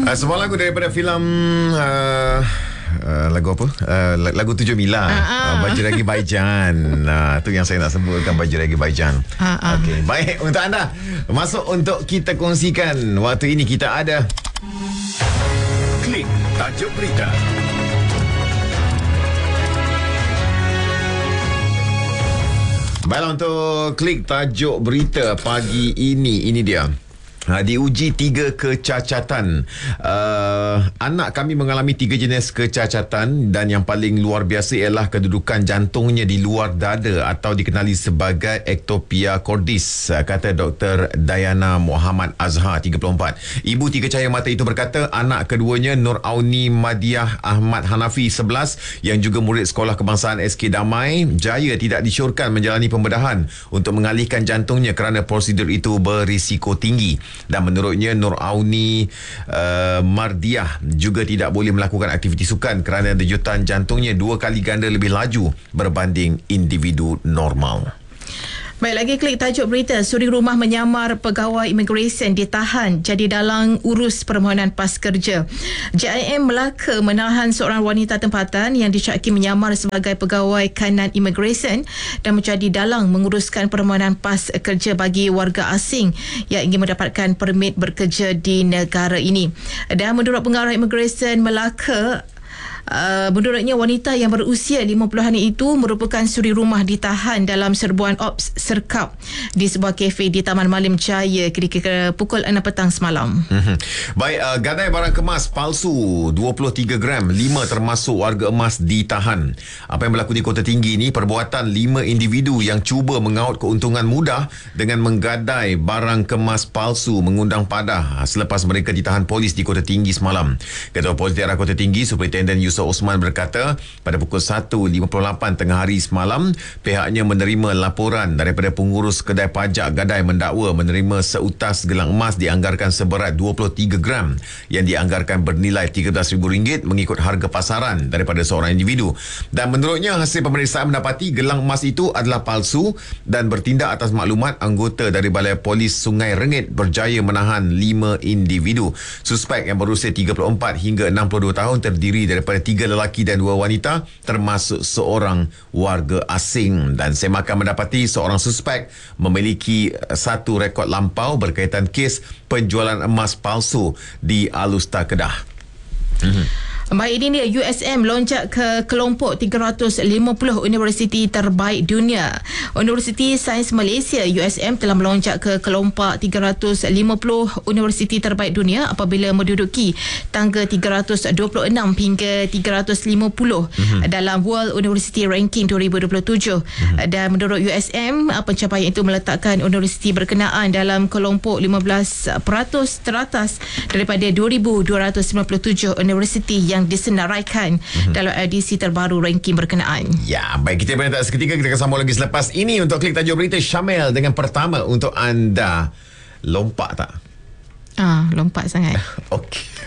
Sebuah lagu daripada filem lagu apa? Lagu Tujuh Mila. Baju Ragi Baijan. Tu yang saya nak sebutkan, Baju Ragi Baijan. Okey, baik untuk anda. Masuk untuk kita kongsikan. Waktu ini kita ada Klik Tajuk Berita. Baiklah, untuk klik tajuk berita pagi ini dia. Diuji 3 kecacatan. Anak kami mengalami 3 jenis kecacatan dan yang paling luar biasa ialah kedudukan jantungnya di luar dada atau dikenali sebagai ektopia cordis, kata Dr. Dayana Muhammad Azhar, 34. Ibu 3 cahaya mata itu berkata anak keduanya Nur Auni Madiah Ahmad Hanafi 11 yang juga murid Sekolah Kebangsaan SK Damai Jaya tidak disyorkan menjalani pembedahan untuk mengalihkan jantungnya kerana prosedur itu berisiko tinggi. Dan menurutnya Nur Auni Mardiah juga tidak boleh melakukan aktiviti sukan kerana denyutan jantungnya 2 kali ganda lebih laju berbanding individu normal. Baik, lagi klik tajuk berita. Suri rumah menyamar pegawai imigresen ditahan jadi dalang urus permohonan pas kerja. JIM Melaka menahan seorang wanita tempatan yang disyaki menyamar sebagai pegawai kanan imigresen dan menjadi dalang menguruskan permohonan pas kerja bagi warga asing yang ingin mendapatkan permit bekerja di negara ini. Dan menurut pengarah imigresen Melaka, menurutnya wanita yang berusia 50-an itu merupakan suri rumah ditahan dalam serbuan ops serkap di sebuah kafe di Taman Malim Jaya kira-kira pukul 6 petang semalam. Baik, gadai barang kemas palsu 23 gram, 5 termasuk warga emas ditahan. Apa yang berlaku di Kota Tinggi ini, perbuatan 5 individu yang cuba mengaut keuntungan mudah dengan menggadai barang kemas palsu mengundang padah selepas mereka ditahan polis di Kota Tinggi semalam. Ketua Polis Daerah Kota Tinggi Superintendent Yusof Osman berkata pada pukul 1.58 tengah hari semalam pihaknya menerima laporan daripada pengurus kedai pajak gadai mendakwa menerima seutas gelang emas dianggarkan seberat 23 gram yang dianggarkan bernilai RM13,000 mengikut harga pasaran daripada seorang individu. Dan menurutnya hasil pemeriksaan mendapati gelang emas itu adalah palsu dan bertindak atas maklumat anggota dari Balai Polis Sungai Rengit berjaya menahan 5 individu. Suspek yang berusia 34 hingga 62 tahun terdiri daripada 3 lelaki dan 2 wanita termasuk seorang warga asing. Dan semakan mendapati seorang suspek memiliki 1 rekod lampau berkaitan kes penjualan emas palsu di Alusta, Kedah. Baik, ini dia USM loncat ke kelompok 350 universiti terbaik dunia. Universiti Sains Malaysia USM telah melonjak ke kelompok 350 universiti terbaik dunia apabila menduduki tangga 326 hingga 350 dalam World University Ranking 2027. Dan menurut USM, pencapaian itu meletakkan universiti berkenaan dalam kelompok 15% teratas daripada 2,297 universiti yang disenaraikan dalam edisi terbaru ranking berkenaan. Ya, baik, kita berehat seketika, kita akan sambung lagi selepas ini untuk klik tajuk berita. Syamil dengan pertama untuk anda. Lompat tak? Lompat sangat. Okey.